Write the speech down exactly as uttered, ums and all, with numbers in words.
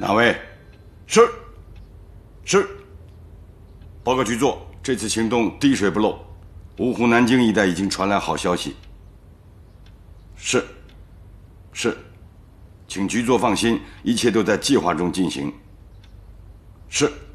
哪位？是。是。报告局座，这次行动滴水不漏，芜湖、南京一带已经传来好消息。是。是。请局座放心，一切都在计划中进行。是。